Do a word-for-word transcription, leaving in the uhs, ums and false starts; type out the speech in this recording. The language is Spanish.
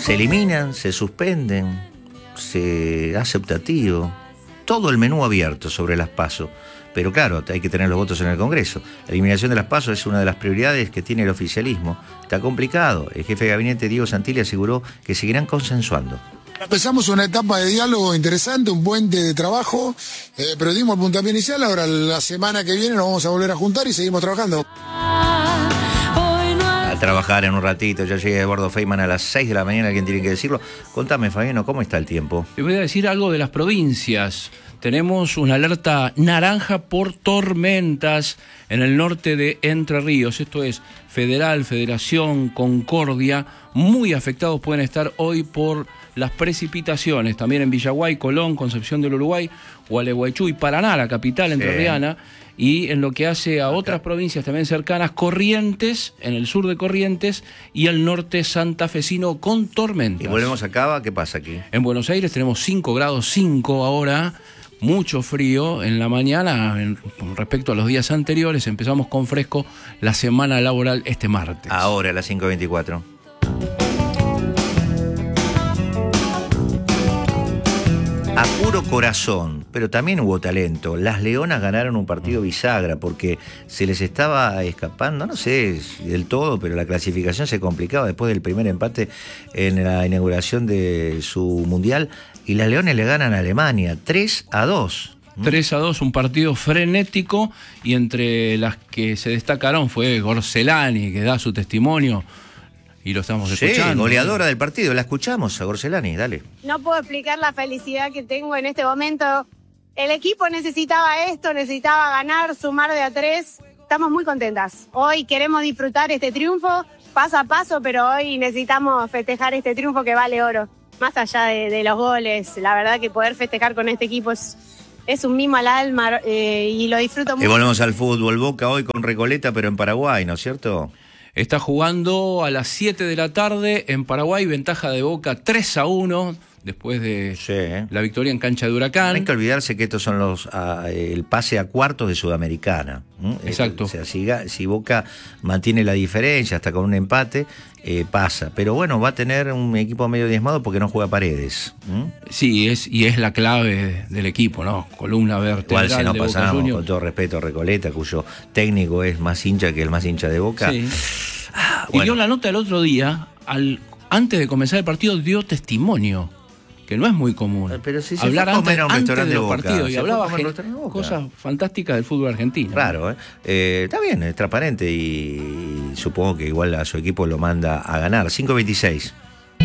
Se eliminan, se suspenden, se hace optativo. Todo el menú abierto sobre las PASO. Pero claro, hay que tener los votos en el Congreso. La eliminación de las PASO es una de las prioridades que tiene el oficialismo. Está complicado. El jefe de gabinete, Diego Santilli, aseguró que seguirán consensuando. Empezamos una etapa de diálogo interesante, un puente de trabajo, eh, pero dimos el puntapié inicial. Ahora la semana que viene nos vamos a volver a juntar y seguimos trabajando. A trabajar en un ratito, ya llega Eduardo Feynman a las seis de la mañana, alguien tiene que decirlo. Contame, Fabiano, ¿cómo está el tiempo? Te voy a decir algo de las provincias. Tenemos una alerta naranja por tormentas en el norte de Entre Ríos. Esto es Federal, Federación, Concordia. Muy afectados pueden estar hoy por las precipitaciones. También en Villaguay, Colón, Concepción del Uruguay, Gualeguaychú y Paraná, la capital entrerriana. Sí. Y en lo que hace a otras provincias también cercanas, Corrientes, en el sur de Corrientes, y el norte santafesino con tormentas. Y volvemos a Cava, ¿qué pasa aquí? En Buenos Aires tenemos cinco grados cinco ahora. Mucho frío en la mañana en, con respecto a los días anteriores. Empezamos con fresco la semana laboral este martes. Ahora a las cinco veinticuatro. A puro corazón, pero también hubo talento. Las Leonas ganaron un partido bisagra porque se les estaba escapando, no sé del todo, pero la clasificación se complicaba después del primer empate en la inauguración de su mundial. Y las Leones le ganan a Alemania tres a dos. tres a dos, un partido frenético, y entre las que se destacaron fue Gorcelani, que da su testimonio. Y lo estamos escuchando. Sí, goleadora del partido. La escuchamos a Gorcelani, dale. No puedo explicar la felicidad que tengo en este momento. El equipo necesitaba esto, necesitaba ganar, sumar de a tres. Estamos muy contentas. Hoy queremos disfrutar este triunfo, paso a paso, pero hoy necesitamos festejar este triunfo que vale oro. Más allá de, de los goles, la verdad que poder festejar con este equipo es, es un mimo al alma eh, y lo disfruto mucho. Y volvemos al fútbol. Boca hoy con Recoleta, pero en Paraguay, ¿no es cierto? Está jugando a las siete de la tarde en Paraguay, ventaja de Boca tres a uno, después de sí, ¿eh? la victoria en cancha de Huracán. No hay que olvidarse que estos son los uh, el pase a cuartos de Sudamericana. ¿Mm? Exacto. O sea, si, si Boca mantiene la diferencia hasta con un empate, eh, pasa. Pero bueno, va a tener un equipo medio diezmado porque no juega Paredes. ¿Mm? Sí, es, y es la clave del equipo, ¿no? Columna vertebral. Igual si no de pasamos, Boca con todo respeto a Recoleta, cuyo técnico es más hincha que el más hincha de Boca. Sí. Ah, y bueno. dio la nota el otro día, al, antes de comenzar el partido, dio testimonio, que no es muy común. Pero si se hablar fue a comer antes, a un antes restaurante de los de Boca, partidos y se hablaba fue a comer a un gen- restaurante de Boca. cosas fantásticas del fútbol argentino. Claro, ¿eh? Eh, está bien, es transparente y, y supongo que igual a su equipo lo manda a ganar. cinco veintiséis.